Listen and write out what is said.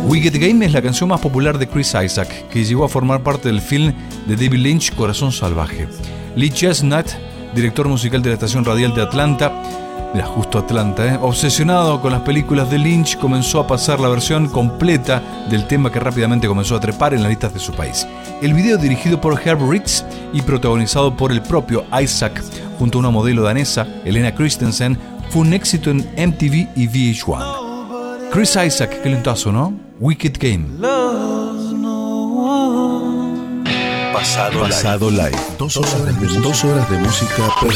Wicked Game es la canción más popular de Chris Isaak, que llegó a formar parte del film de David Lynch, Corazón Salvaje. Lee Chestnut, director musical de la estación radial de Atlanta, mira, justo Atlanta, obsesionado con las películas de Lynch, comenzó a pasar la versión completa del tema, que rápidamente comenzó a trepar en las listas de su país. El video, dirigido por Herb Ritts y protagonizado por el propio Isaac junto a una modelo danesa, Helena Christensen, fue un éxito en MTV y VH1. Chris Isaak, qué lentazo, ¿no? Wicked Game. Pasado Live. 2 horas de música perfecta.